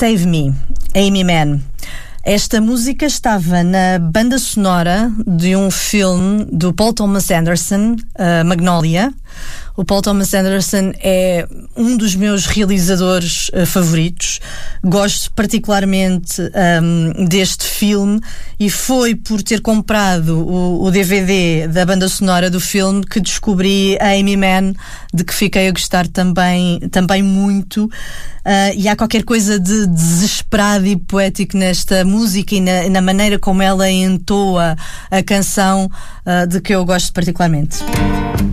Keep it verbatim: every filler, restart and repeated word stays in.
Save Me, Amy Mann. Esta música estava na banda sonora de um filme do Paul Thomas Anderson, uh, Magnolia. O Paul Thomas Anderson é um dos meus realizadores uh, favoritos. Gosto particularmente um, deste filme e foi por ter comprado o, o D V D da banda sonora do filme que descobri a Amy Mann, de que fiquei a gostar também, também muito. Uh, e há qualquer coisa de desesperado e poético nesta música e na, na maneira como ela entoa a canção, uh, de que eu gosto particularmente.